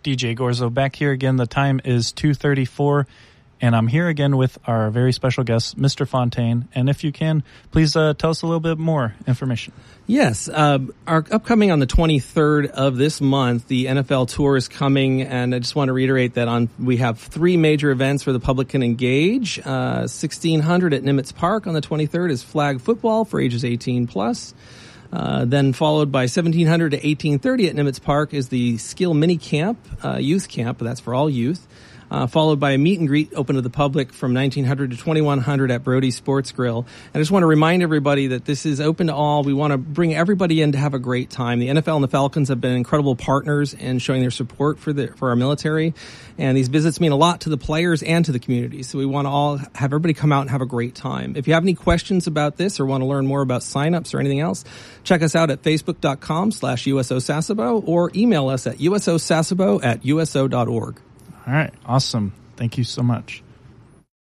DJ Gorzo back here again. The time is 2:34, and I'm here again with our very special guest, Mr. Fontaine. And if you can, please tell us a little bit more information. Yes, our upcoming on the 23rd of this month, the NFL Tour is coming, and I just want to reiterate that we have 3 major events where the public can engage. 1600 at Nimitz Park on the 23rd is flag football for ages 18 plus. Then followed by 1700 to 1830 at Nimitz Park is the Skill Mini Camp, youth camp, but that's for all youth. Followed by a meet and greet open to the public from 1900 to 2100 at Brody Sports Grill. I just want to remind everybody that this is open to all. We want to bring everybody in to have a great time. The NFL and the Falcons have been incredible partners in showing their support for our military. And these visits mean a lot to the players and to the community. So we want to all have everybody come out and have a great time. If you have any questions about this or want to learn more about signups or anything else, check us out at facebook.com/USO-Sasebo or email us at usosasebo@uso.org. All right. Awesome. Thank you so much.